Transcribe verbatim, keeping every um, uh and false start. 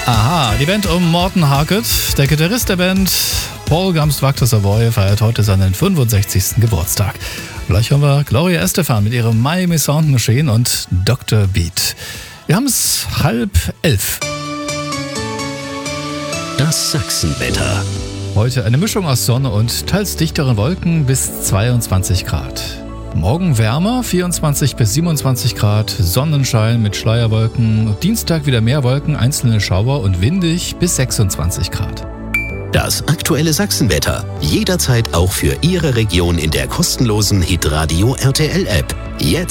Aha, die Band um Morten Harket, der Gitarrist der Band Paul Gamst-Vactor Savoy, feiert heute seinen fünfundsechzigsten Geburtstag. Gleich hören wir Gloria Estefan mit ihrem Miami Sound Machine und Doktor Beat. Wir haben es halb elf. Das Sachsenwetter. Heute eine Mischung aus Sonne und teils dichteren Wolken bis zweiundzwanzig Grad. Morgen wärmer, vierundzwanzig bis siebenundzwanzig Grad, Sonnenschein mit Schleierwolken. Dienstag wieder mehr Wolken, einzelne Schauer und windig bis sechsundzwanzig Grad. Das aktuelle Sachsenwetter. Jederzeit auch für Ihre Region in der kostenlosen Hitradio R T L App. Jetzt